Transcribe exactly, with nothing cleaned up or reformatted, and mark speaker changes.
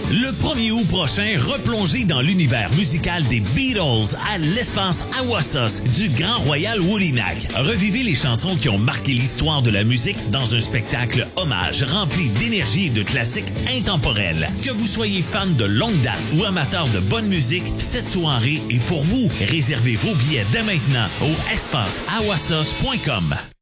Speaker 1: Le premier août prochain, replongez dans l'univers musical des Beatles à l'espace Awassos du Grand Royal Wolinak. Revivez les chansons qui ont marqué l'histoire de la musique dans un spectacle hommage rempli d'énergie et de classiques intemporels. Que vous soyez fan de longue date ou amateur de bonne musique, cette soirée est pour vous. Réservez vos billets dès maintenant au espace awassos point com.